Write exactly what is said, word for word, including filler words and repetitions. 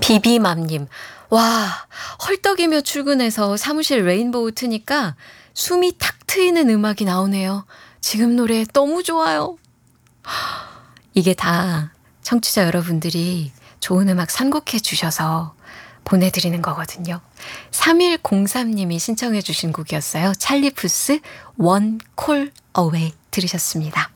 비비맘님, 와, 헐떡이며 출근해서 사무실 레인보우 트니까 숨이 탁 트이는 음악이 나오네요. 지금 노래 너무 좋아요. 이게 다 청취자 여러분들이 좋은 음악 선곡해 주셔서 보내드리는 거거든요. 삼일공삼님이 신청해 주신 곡이었어요. 찰리 푸스 One Call Away 들으셨습니다.